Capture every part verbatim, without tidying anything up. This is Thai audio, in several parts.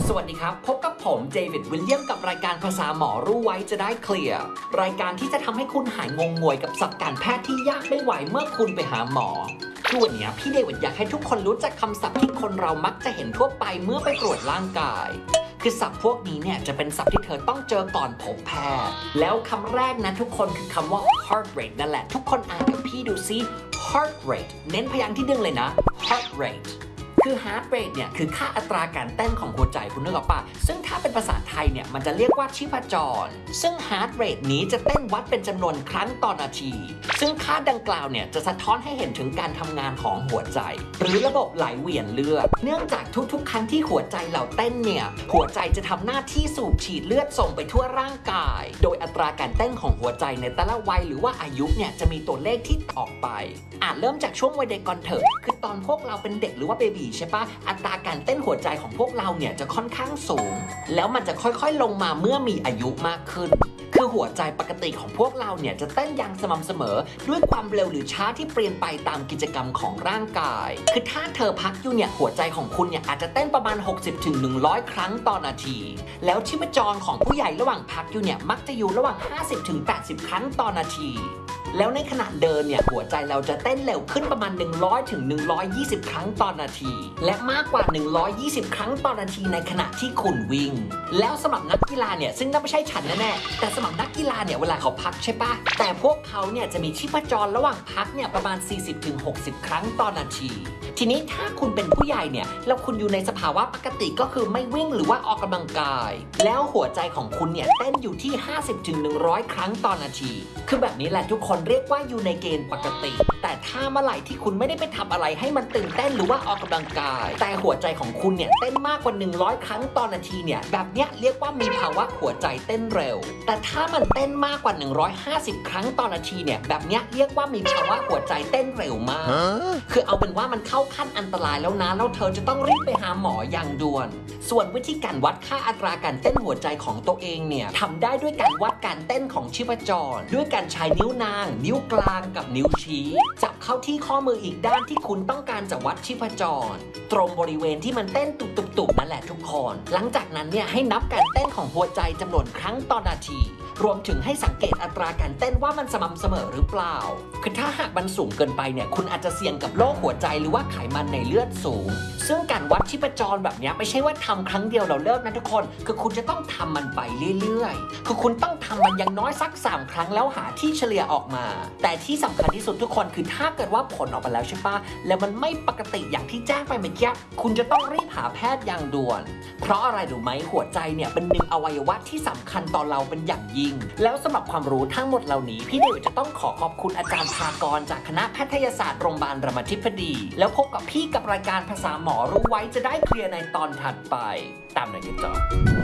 สวัสดีครับพบกับผมเดวิดวิลเลียมกับรายการภาษาหมอรู้ไว้จะได้เคลียร์รายการที่จะทำให้คุณหายงงงวยกับศัพท์การแพทย์ที่ยากไม่ไหวเมื่อคุณไปหาหมอคือวันนี้พี่เดวิดอยากให้ทุกคนรู้จักคำศัพท์ที่คนเรามักจะเห็นทั่วไปเมื่อไปตรวจร่างกายคือศัพท์พวกนี้เนี่ยจะเป็นศัพท์ที่เธอต้องเจอก่อนพบแพทย์แล้วคำแรกนะทุกคนคือคำว่า heart rate นั่นแหละทุกคนอ่านกับพี่ดูซิ heart rate เน้นพยางค์ที่หนึ่งเลยนะ heart rateคือ heart rate เนี่ยคือค่าอัตราการเต้นของหัวใจคุณนึกออกปะซึ่งถ้าเป็นภาษาไทยเนี่ยมันจะเรียกว่าชีพจรซึ่ง heart rate นี้จะเต้นวัดเป็นจำนวนครั้งต่อนาทีซึ่งค่าดังกล่าวเนี่ยจะสะท้อนให้เห็นถึงการทำงานของหัวใจหรือระบบไหลเวียนเลือดเนื่องจากทุกๆครั้งที่หัวใจเราเต้นเนี่ยหัวใจจะทำหน้าที่สูบฉีดเลือดส่งไปทั่วร่างกายโดยอัตราการเต้นของหัวใจในแต่ละวัยหรือว่าอายุเนี่ยจะมีตัวเลขที่ออกไปอาจเริ่มจากช่วงวัยเด็กก่อนเถอะคือตอนพวกเราเป็นเด็กหรือว่าเบบีใช่ปะอัตราการเต้นหัวใจของพวกเราเนี่ยจะค่อนข้างสูงแล้วมันจะค่อยๆลงมาเมื่อมีอายุมากขึ้นคือหัวใจปกติของพวกเราเนี่ยจะเต้นอย่างสม่ำเสมอด้วยความเร็วหรือช้าที่เปลี่ยนไปตามกิจกรรมของร่างกายคือถ้าเธอพักอยู่เนี่ยหัวใจของคุณเนี่ยอาจจะเต้นประมาณ หกสิบถึงหนึ่งร้อย ครั้งต่อนาทีแล้วชีพจรของผู้ใหญ่ระหว่างพักอยู่เนี่ยมักจะอยู่ระหว่าง ห้าสิบถึงแปดสิบ ครั้งต่อนาทีแล้วในขณะเดินเนี่ยหัวใจเราจะเต้นเร็วขึ้นประมาณหนึ่งร้อยถึงหนึ่งร้อยยี่สิบครั้งต่อนาทีและมากกว่าหนึ่งร้อยยี่สิบครั้งต่อนาทีในขณะที่คุณวิ่งแล้วสำหรับนักกีฬาเนี่ยซึ่งน่าไม่ใช่ฉันแน่ๆแต่สำหรับนักกีฬาเนี่ยเวลาเขาพักใช่ปะแต่พวกเขาเนี่ยจะมีชีพจรระหว่างพักเนี่ยประมาณ สี่สิบถึงหกสิบ ครั้งต่อนาทีทีนี้ถ้าคุณเป็นผู้ใหญ่เนี่ยแล้วคุณอยู่ในสภาวะปกติก็คือไม่วิ่งหรือว่าออกกำลังกายแล้วหัวใจของคุณเนี่ยเต้นอยู่ที่ ห้าสิบถึงหนึ่งร้อย ครั้งต่อนาทีคือแบบนี้แหละทุกคนเรียกว่าอยู่ในเกณฑ์ปกติแต่ถ้าเมื่อไหร่ที่คุณไม่ได้ไปทำอะไรให้มันตื่นเต้นหรือว่าออกกำลังกายแต่หัวใจของคุณเนี่ยเต้นมากกว่าหนึ่งร้อยครั้งต่อนาทีเนี่ยแบบเนี้ยเรียกว่ามีภาวะหัวใจเต้นเร็วแต่ถ้ามันเต้นมากกว่าหนึ่งร้อยห้าสิบครั้งต่อนาทีเนี่ยแบบเนี้ยเรียกว่ามีภาวะหัวใจเต้นเร็วมากคือเอาเป็นว่ามันเข้าขั้นอันตรายแล้วนะแล้วเธอจะต้องรีบไปหาหมออย่างด่วนส่วนวิธีการวัดค่าอัตราการเต้นหัวใจของตัวเองเนี่ยทำได้ด้วยการวัดการเต้นของชีพจรด้วยการใช้นิ้วนางนิ้วกลางกับนิ้วชี้จับเข้าที่ข้อมืออีกด้านที่คุณต้องการจะวัดชีพจรตรงบริเวณที่มันเต้นตุบๆๆนั่นแหละทุกคนหลังจากนั้นเนี่ยให้นับการเต้นของหัวใจจำนวนครั้งต่อนาทีรวมถึงให้สังเกตอัตราการเต้นว่ามันสม่ำเสมอหรือเปล่าคือถ้าหากมันสูงเกินไปเนี่ยคุณอาจจะเสี่ยงกับโรคหัวใจหรือว่าไขมันในเลือดสูงซึ่งการวัดชีพจรแบบนี้ไม่ใช่ว่าทำครั้งเดียวเราเลิกนะทุกคนคือคุณจะต้องทำมันไปเรื่อยๆคือคุณต้องทำมันอย่างน้อยสักสามครั้งแล้วหาที่เฉลี่ยออกมาแต่ที่สำคัญที่สุดทุกคนคือถ้าเกิดว่าผลออกมาแล้วใช่ปะแล้วมันไม่ปกติอย่างที่แจ้งไปเมื่อกี้คุณจะต้องรีบหาแพทย์อย่างด่วนเพราะอะไรรู้ไหมหัวใจเนี่ยเป็นหนึ่งอวัยวะที่สำคัญต่อเราเป็นอย่างยิ่งแล้วสำหรับความรู้ทั้งหมดเหล่านี้พี่เดวิดจะต้องขอขอบคุณอาจารย์ภากรจากคณะแพทยศาสตร์โรงพยาบาลรามาธิบดีแล้วพบกับพี่กับรายการภาษาหมอรู้ไว้จะได้เคลียร์ในตอนถัดไปตามในที่จอ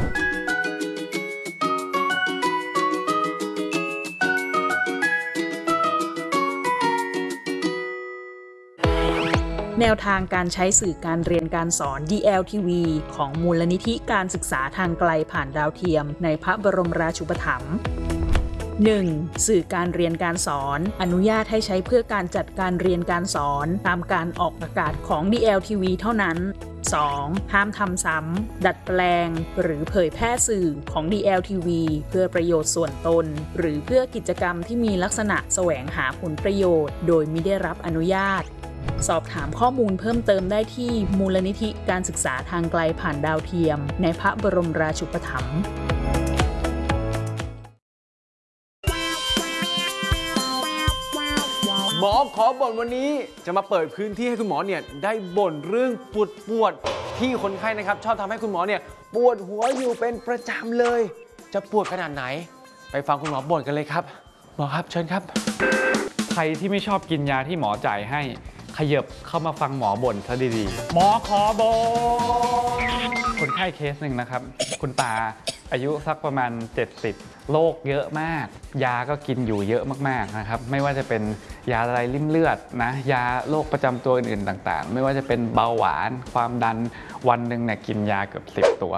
แนวทางการใช้สื่อการเรียนการสอน ดี แอล ที วี ของมูลนิธิการศึกษาทางไกลผ่านดาวเทียมในพระบรมราชูปถัมภ์ หนึ่ง. สื่อการเรียนการสอนอนุญาตให้ใช้เพื่อการจัดการเรียนการสอนตามการออกอากาศของ ดี แอล ที วี เท่านั้น สอง. ห้ามทำซ้ำดัดแปลงหรือเผยแพร่สื่อของ ดี แอล ที วี เพื่อประโยชน์ส่วนตนหรือเพื่อกิจกรรมที่มีลักษณะแสวงหาผลประโยชน์โดยมิได้รับอนุญาตสอบถามข้อมูลเพิ่มเติมได้ที่มูลนิธิการศึกษาทางไกลผ่านดาวเทียมในพระบรมราชูปถัมภ์หมอขอบ่นวันนี้จะมาเปิดพื้นที่ให้คุณหมอเนี่ยได้บ่นเรื่องปวดปวดที่คนไข้นะครับชอบทำให้คุณหมอเนี่ยปวดหัวอยู่เป็นประจำเลยจะปวดขนาดไหนไปฟังคุณหมอบ่นกันเลยครับหมอครับเชิญครับใครที่ไม่ชอบกินยาที่หมอจ่ายให้ขยับเข้ามาฟังหมอบ่นซะดีๆหมอขอบ่นคนไข้เคสหนึ่งนะครับคุณตาอายุสักประมาณเจ็ดสิบโรคเยอะมากยาก็กินอยู่เยอะมากๆนะครับไม่ว่าจะเป็นยาอะไรริ่มเลือดนะยาโรคประจำตัวอื่นๆต่างๆไม่ว่าจะเป็นเบาหวานความดันวันหนึ่งเนี่ยกินยาเกือบสิบตัว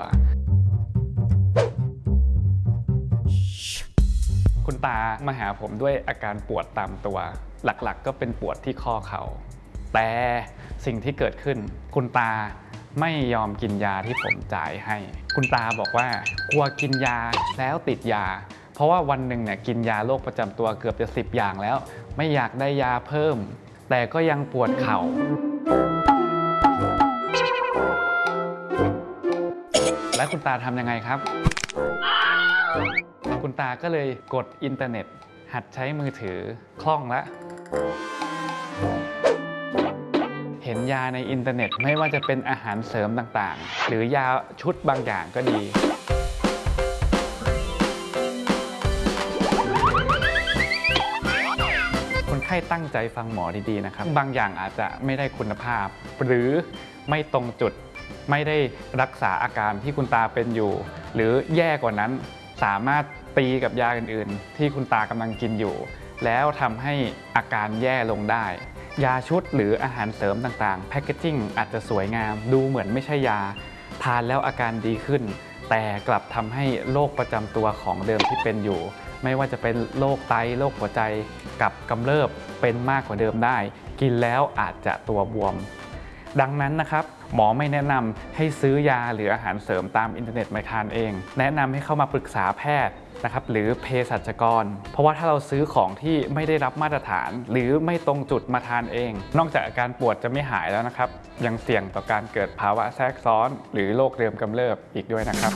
คุณตามาหาผมด้วยอาการปวดตามตัวหลักๆก็เป็นปวดที่ข้อเข่าแต่สิ่งที่เกิดขึ้นคุณตาไม่ยอมกินยาที่ผมจ่ายให้คุณตาบอกว่ากลัวกินยาแล้วติดยาเพราะว่าวันหนึ่งเนี่ยกินยาโรคประจำตัวเกือบจะสิบอย่างแล้วไม่อยากได้ยาเพิ่มแต่ก็ยังปวดเข่าและคุณตาทำยังไงครับคุณตาก็เลยกดอินเทอร์เน็ตหัดใช้มือถือคล่องแล้วเห็นยาในอินเทอร์เน็ตไม่ว่าจะเป็นอาหารเสริมต่างๆหรือยาชุดบางอย่างก็ดีคนไข้ตั้งใจฟังหมอดีๆนะครับบางอย่างอาจจะไม่ได้คุณภาพหรือไม่ตรงจุดไม่ได้รักษาอาการที่คุณตาเป็นอยู่หรือแย่กว่านั้นสามารถตีกับยาอื่นๆที่คุณตากำลังกินอยู่แล้วทำให้อาการแย่ลงได้ยาชุดหรืออาหารเสริมต่างๆแพคเกจจิ้งอาจจะสวยงามดูเหมือนไม่ใช่ยาทานแล้วอาการดีขึ้นแต่กลับทำให้โรคประจำตัวของเดิมที่เป็นอยู่ไม่ว่าจะเป็นโรคไตโรคหัวใจกับกำเริบเป็นมากกว่าเดิมได้กินแล้วอาจจะตัวบวมดังนั้นนะครับหมอไม่แนะนำให้ซื้อยาหรืออาหารเสริมตามอินเทอร์เน็ตมาทานเองแนะนำให้เข้ามาปรึกษาแพทย์นะครับหรือเภสัชกรเพราะว่าถ้าเราซื้อของที่ไม่ได้รับมาตรฐานหรือไม่ตรงจุดมาทานเองนอกจากอาการปวดจะไม่หายแล้วนะครับยังเสี่ยงต่อการเกิดภาวะแทรกซ้อนหรือโรคเรื้อมกำเริบอีกด้วยนะครับ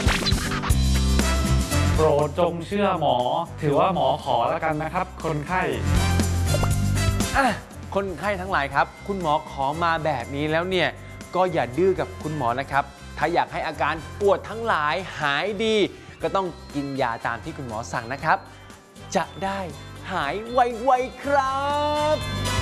โปรดจงเชื่อหมอถือว่าหมอขอแล้วกันนะครับคนไข้อ่ะคนไข้ทั้งหลายครับคุณหมอขอมาแบบนี้แล้วเนี่ยก็อย่าดื้อกับคุณหมอนะครับถ้าอยากให้อาการปวดทั้งหลายหายดีก็ต้องกินยาตามที่คุณหมอสั่งนะครับจะได้หายไวๆครับ